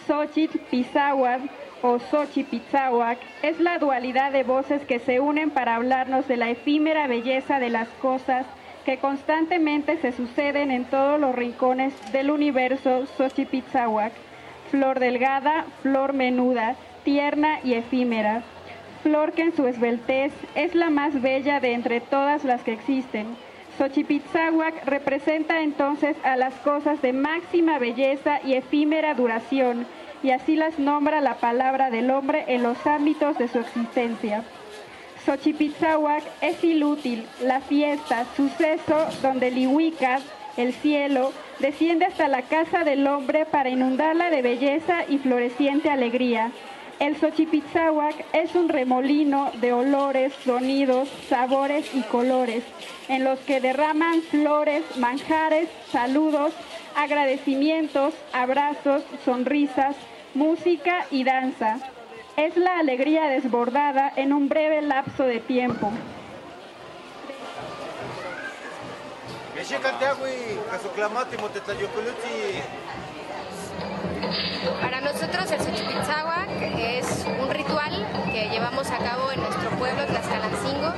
Xochitl Pizáhuatl o Xochipitzáhuac es la dualidad de voces que se unen para hablarnos de la efímera belleza de las cosas que constantemente se suceden en todos los rincones del universo Xochipitzáhuac. Flor delgada, flor menuda, tierna y efímera. Flor que en su esbeltez es la más bella de entre todas las que existen. Xochipitzáhuac representa entonces a las cosas de máxima belleza y efímera duración, y así las nombra la palabra del hombre en los ámbitos de su existencia. Xochipitzáhuac es inútil, la fiesta, suceso donde Lihuicat, el cielo, desciende hasta la casa del hombre para inundarla de belleza y floreciente alegría. El Xochipitzáhuac es un remolino de olores, sonidos, sabores y colores, en los que derraman flores, manjares, saludos, agradecimientos, abrazos, sonrisas, música y danza. Es la alegría desbordada en un breve lapso de tiempo. Para nosotros el Xochipitzáhuac es un ritual que llevamos a cabo en nuestro pueblo Tlaxcalancingo.